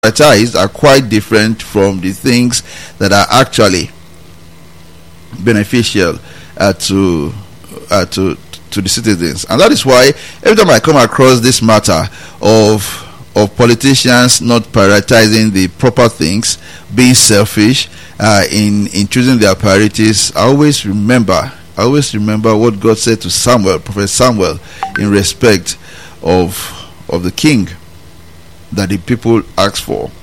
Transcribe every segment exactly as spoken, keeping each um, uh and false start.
prioritized are quite different from the things that are actually beneficial uh, to uh, to to the citizens. And that is why every time I come across this matter of of politicians not prioritizing the proper things, being selfish uh, in in choosing their priorities, I always remember I always remember what God said to Samuel, Prophet Samuel, in respect of of the king that the people asked for.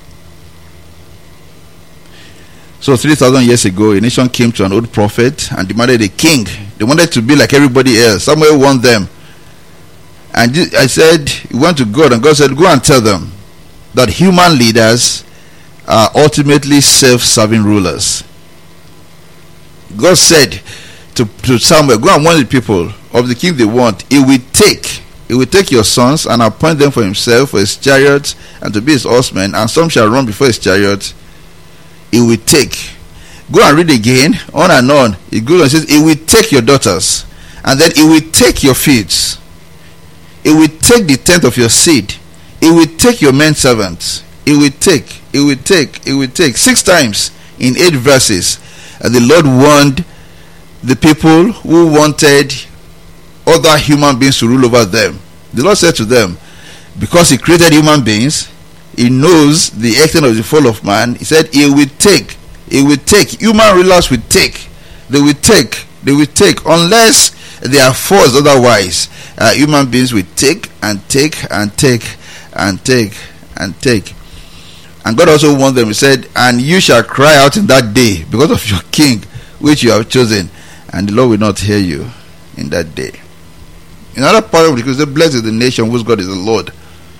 So three thousand years ago, a nation came to an old prophet and demanded a king. They wanted to be like everybody else. Samuel warned them. And I said, he went to God, and God said, go and tell them that human leaders are ultimately self-serving rulers. God said to, to Samuel, go and warn the people of the king they want. He will take, he will take your sons and appoint them for himself, for his chariots, and to be his horsemen, and some shall run before his chariots. He will take. Go and read again, on and on. It goes and says, he will take your daughters, and then he will take your fields. He will take the tenth of your seed. He will take your men servants. He will take, he will take, he will take. Six times in eight verses, and the Lord warned the people who wanted other human beings to rule over them. The Lord said to them, because he created human beings, he knows the extent of the fall of man. He said he will take, he will take. Human rulers will take. They will take, they will take, unless they are forced otherwise. Uh, human beings will take and take and take and take and take. And God also warned them. He said, and you shall cry out in that day because of your king which you have chosen, and the Lord will not hear you in that day. In another part of the Bible, blessed is the nation whose God is the Lord.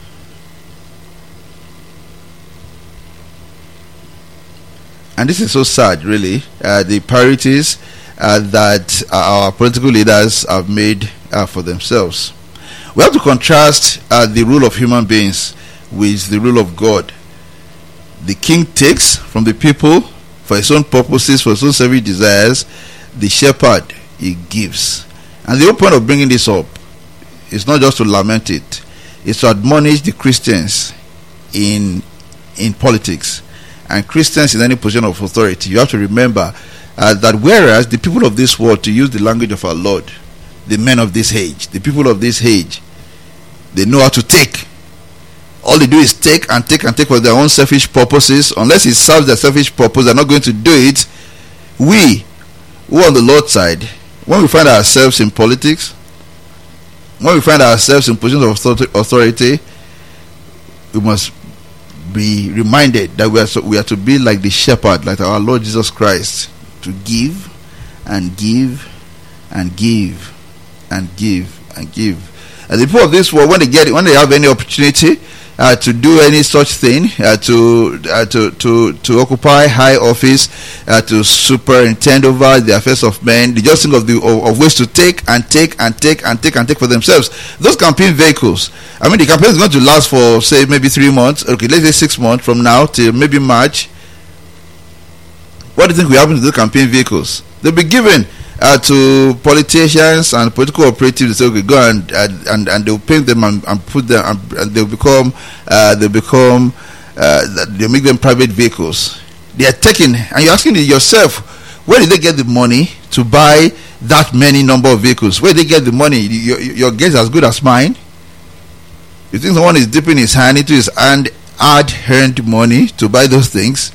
And this is so sad, really. Uh, the priorities uh, that our political leaders have made uh, for themselves. We have to contrast uh, the rule of human beings with the rule of God. The king takes from the people for his own purposes, for his own selfish desires. The shepherd, he gives. And the whole point of bringing this up is not just to lament it, it's to admonish the Christians in in politics and Christians in any position of authority. You have to remember uh, that whereas the people of this world, to use the language of our Lord, the men of this age, the people of this age, they know how to take. All they do is take and take and take for their own selfish purposes. Unless it serves their selfish purpose, they're not going to do it. We, who are on the Lord's side, when we find ourselves in politics, when we find ourselves in positions of authority, we must be reminded that we are so, we are to be like the shepherd, like our Lord Jesus Christ, to give and give and give and give and give. And the people of this world, when they get when they have any opportunity uh, to do any such thing, uh, to uh, to to to occupy high office, uh, to superintend over the affairs of men, they just think of the of, of ways to take and take and take and take and take for themselves. Those campaign vehicles, I mean, the campaign is going to last for, say, maybe three months. Okay, let's say six months from now till maybe March. What do you think will happen to those campaign vehicles? They'll be given uh, to politicians and political operatives. They say, okay, go and and and, and they'll paint them and, and put them, and, and they'll become uh, they become uh, they make them private vehicles. They are taking, and you're asking yourself, where did they get the money to buy that many number of vehicles? Where did they get the money? Your, your guess is as good as mine. You think someone is dipping his hand into his hand hard-earned money to buy those things?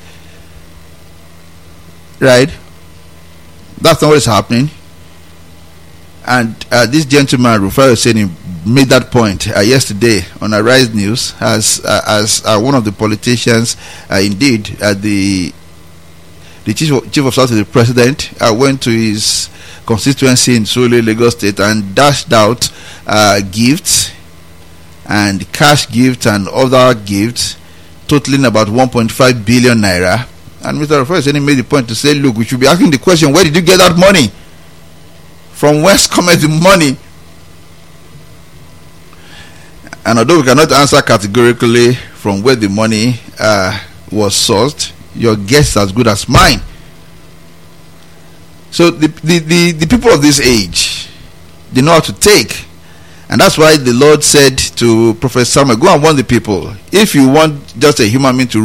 Right? That's not what is happening. And uh, this gentleman, Rufai Hussaini, made that point uh, yesterday on Arise News as uh, as uh, one of the politicians. Uh, indeed, uh, the the chief of, chief of staff to the president uh, went to his constituency in Surulere, Lagos State, and dashed out uh, gifts and cash gifts and other gifts totaling about one point five billion naira. And Mister Rufai Hussaini made the point to say, look, we should be asking the question, where did you get that money? From whence cometh the money? And although we cannot answer categorically from where the money uh, was sourced, your guess is as good as mine. So the, the, the, the people of this age, they know how to take And that's why the Lord said to Prophet Samuel, go and warn the people. If you want just a human being to